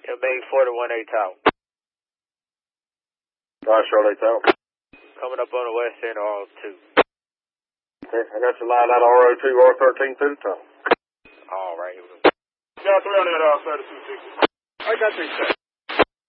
Main 4 to 1-8 Tower. Charlotte Tower. Coming up on the west end of R2. Okay, I got your line out of R02, R13 through the tunnel. All right. Got 3 on that, 3260. I got 3 sir.